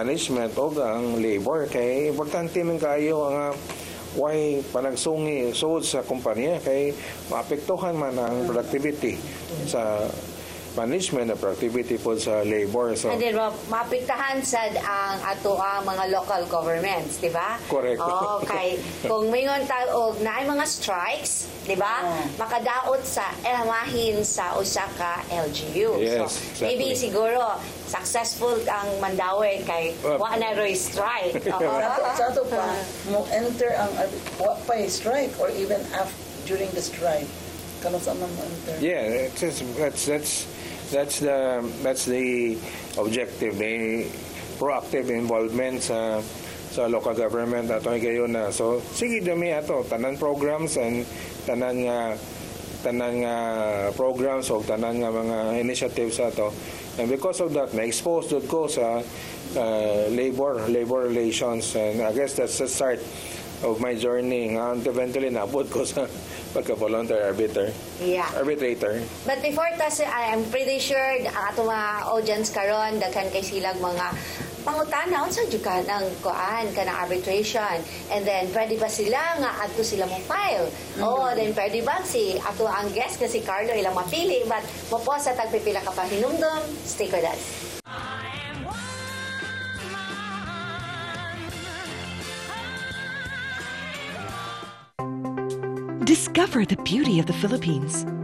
management o ang labor. Kay importante man kayo ang why panagsungi sud sa kumpanya kay maapektuhan man ang productivity sa management na productivity po sa labor. So, and then mapiktahan sad ang ato ang mga local governments, di ba? Correct. Okay. Kung mayroon tayo na ay mga strikes, di ba? Makadaot sa elmahin sa usa ka LGU. Yes, so, maybe exactly. siguro successful ang Mandawi kay wa na roy strike. Sa ato pa, mo enter ang wa pa strike or even during the strike. Kano sa man mo enter? yeah, that's the objective, the proactive involvement sa local government ato gayon na. So sige dami ato tanan programs and tanan nga programs o tanan nga mga initiatives ato. And because of that, na-expose dud ko sa labor relations, and I guess that's the start of my journey and eventually nabot ko sa pagka-voluntary arbitrator. But before tas, I'm pretty sure ang ato mga audience karon daghan kay silang mga pangutana unsa jud ka ng kuan kanang arbitration, and then pwede ba sila nga adto sila mo file then pwede ba si ato ang guest nga si Carlo ilang mapili but mo po sa tagpipila ka pa hinumdum. Stay with us. Discover the beauty of the Philippines.